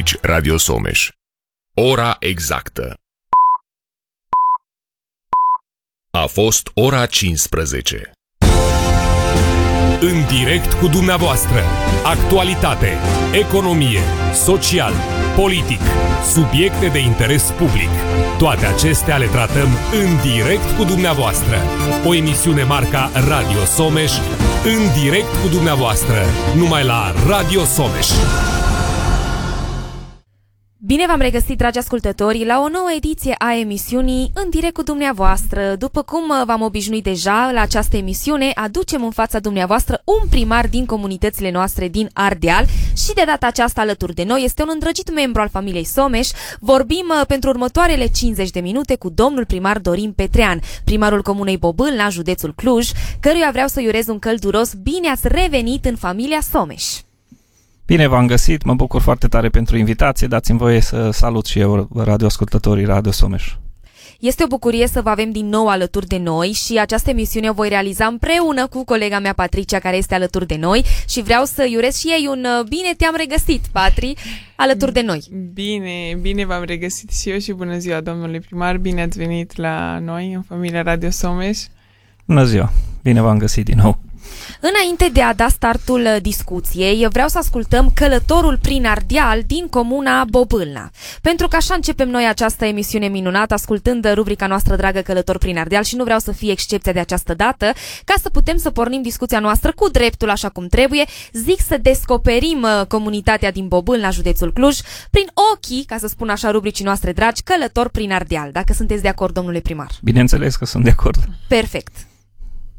Aici Radio Someș. Ora exactă. A fost ora 15. În direct cu dumneavoastră. Actualitate, economie, social, politic, subiecte de interes public. Toate acestea le tratăm în direct cu dumneavoastră. O emisiune marca Radio Someș, în direct cu dumneavoastră, numai la Radio Someș. Bine v-am regăsit, dragi ascultători, la o nouă ediție a emisiunii În direct cu dumneavoastră. După cum v-am obișnuit deja, la această emisiune aducem în fața dumneavoastră un primar din comunitățile noastre din Ardeal și de data aceasta alături de noi este un îndrăgit membru al familiei Someș. Vorbim pentru următoarele 50 de minute cu domnul primar Dorin Petrean, primarul comunei Bobâlna, județul Cluj, căruia vreau să-i urez un călduros bine ați revenit în familia Someș. Bine v-am găsit, mă bucur foarte tare pentru invitație, dați-mi voie să salut și eu radioascultătorii Radio Someș. Este o bucurie să vă avem din nou alături de noi și această emisiune o voi realiza împreună cu colega mea Patricia, care este alături de noi și vreau să-i urez și ei un bine te-am regăsit, Patri, alături de noi. Bine v-am regăsit și eu și bună ziua, domnule primar, bine ați venit la noi, în familia Radio Someș. Bună ziua, bine v-am găsit din nou. Înainte de a da startul discuției, vreau să ascultăm Călătorul prin Ardeal din comuna Bobâlna. Pentru că așa începem noi această emisiune minunată, ascultând rubrica noastră dragă Călător prin Ardeal și nu vreau să fie excepția de această dată, ca să putem să pornim discuția noastră cu dreptul așa cum trebuie, zic să descoperim comunitatea din Bobâlna, județul Cluj, prin ochii, ca să spun așa, rubricii noastre dragi, Călător prin Ardeal. Dacă sunteți de acord, domnule primar. Bineînțeles că sunt de acord. Perfect.